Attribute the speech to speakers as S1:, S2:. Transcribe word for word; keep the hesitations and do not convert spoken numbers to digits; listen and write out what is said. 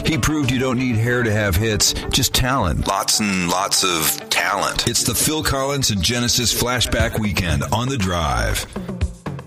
S1: He proved you don't need hair to have hits, just talent.
S2: Lots and lots of talent.
S1: It's the Phil Collins and Genesis Flashback Weekend on The Drive.